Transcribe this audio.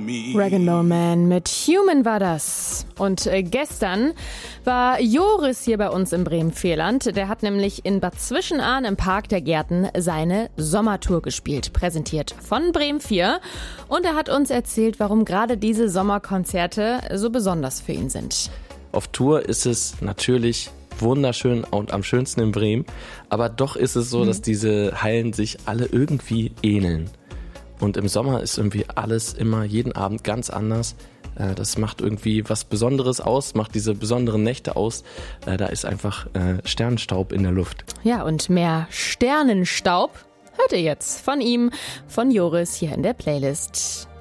Rag & Bone Man mit Human war das. Und gestern war Joris hier bei uns im Bremen-Vierland. Der hat nämlich in Bad Zwischenahn im Park der Gärten seine Sommertour gespielt, präsentiert von Bremen 4. Und er hat uns erzählt, warum gerade diese Sommerkonzerte so besonders für ihn sind. Auf Tour ist es natürlich wunderschön und am schönsten in Bremen, aber doch ist es so, dass diese Hallen sich alle irgendwie ähneln. Und im Sommer ist irgendwie alles immer jeden Abend ganz anders. Das macht irgendwie was Besonderes aus, macht diese besonderen Nächte aus. Da ist einfach Sternenstaub in der Luft. Ja, und mehr Sternenstaub hört ihr jetzt von ihm, von Joris hier in der Playlist.